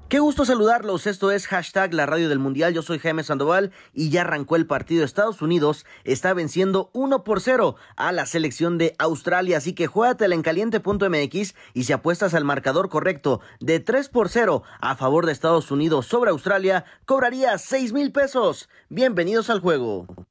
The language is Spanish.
Qué gusto saludarlos, esto es hashtag la radio del mundial, yo soy Jaime Sandoval y ya arrancó el partido. Estados Unidos está venciendo 1-0 a la selección de Australia, así que juégatela en caliente.mx y si apuestas al marcador correcto de 3-0 a favor de Estados Unidos sobre Australia, cobrarías 6,000 pesos. Bienvenidos al juego.